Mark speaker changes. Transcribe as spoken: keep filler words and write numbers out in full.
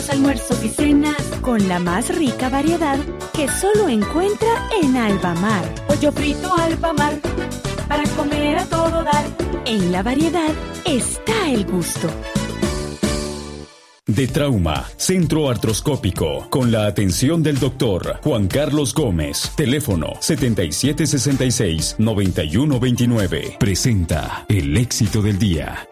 Speaker 1: desayunos, almuerzos y cenas,
Speaker 2: con la más rica variedad que solo encuentra en Albamar.
Speaker 1: Pollo frito Albamar, para comer a todo dar.
Speaker 2: En la variedad está el gusto.
Speaker 3: De Trauma, Centro Artroscópico, con la atención del doctor Juan Carlos Gómez. Teléfono setenta y siete sesenta y seis, noventa y uno veintinueve. Presenta el éxito del día.